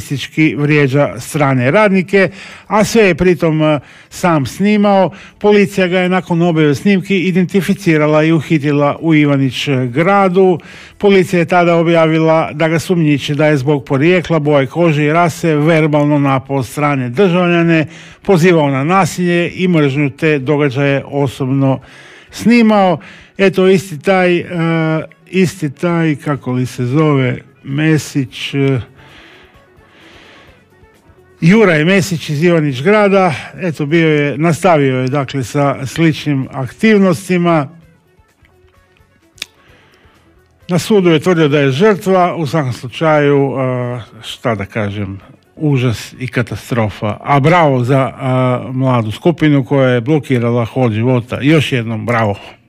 rasistički vrijeđa strane radnike, a sve je pritom sam snimao. Policija ga je nakon objave snimki identificirala i uhitila u Ivanić Gradu. Policija je tada objavila da ga sumnjiči da je zbog porijekla, boje kože i rase verbalno napao strane državljane, pozivao na nasilje i mržnju, te događaje osobno snimao. Eto, isti taj, kako li se zove, Mesić, Juraj Mesić iz Ivanić Grada, eto, nastavio je dakle sa sličnim aktivnostima. Na sudu je tvrdio da je žrtva, u svakom slučaju, šta da kažem, užas i katastrofa. A bravo za mladu skupinu koja je blokirala hod života. Još jednom bravo.